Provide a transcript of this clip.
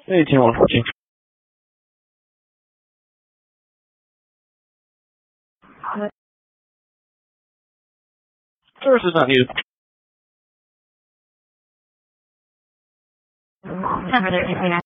可以前往附近。这是哪里？ 看着的人